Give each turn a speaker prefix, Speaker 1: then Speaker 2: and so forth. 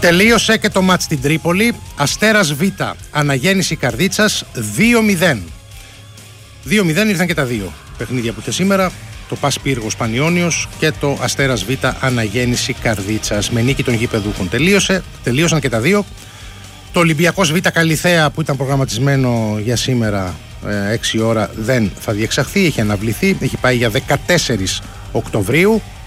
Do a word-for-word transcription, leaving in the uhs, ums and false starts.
Speaker 1: Τελείωσε και το μάτς στην Τρίπολη. Αστέρας Β, Αναγέννηση Καρδίτσας δύο μηδέν. δύο μηδέν ήρθαν και τα δύο παιχνίδια που ήρθε σήμερα. Το ΠΑΣ Πύργος Πανιώνιος και το Αστέρας Β, Αναγέννηση Καρδίτσας. Με νίκη των γηπεδούχων τελείωσε. Τελείωσαν και τα δύο. Το Ολυμπιακός Β Καλιθέα που ήταν προγραμματισμένο για σήμερα έξι ώρα δεν θα διεξαχθεί. Έχει αναβληθεί. Έχει πάει για δεκατέσσερις Οκτωβρίου.